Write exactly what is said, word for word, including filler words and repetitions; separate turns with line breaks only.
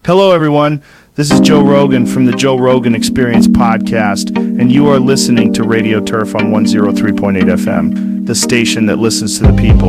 Hello, everyone. This is Joe Rogan from the Joe Rogan Experience podcast, and you are listening to Radio Turf on one oh three point eight F M, the station that listens to the people.